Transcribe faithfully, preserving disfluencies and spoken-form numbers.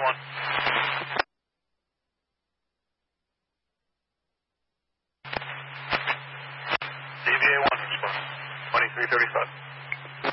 one. D V A one, response. twenty-three thirty-five.